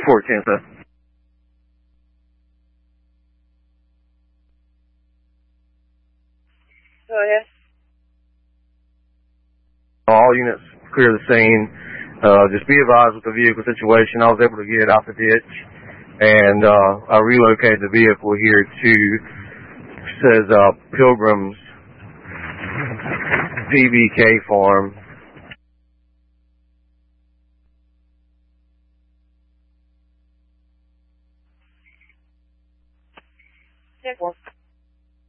410, sir. Go ahead. All units clear the scene. Just be advised with the vehicle situation. I was able to get it out the ditch, and I relocated the vehicle here to, says Pilgrim's PBK Farm. Check one.